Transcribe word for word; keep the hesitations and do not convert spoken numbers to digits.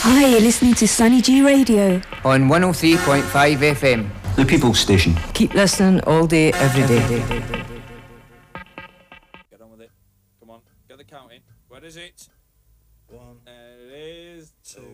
Hi, you're listening to Sunny G Radio on one oh three point five F M. The People's Station. Keep listening all day, every day. Get on with it. Come on, get the count in. What is it? One. And it is two.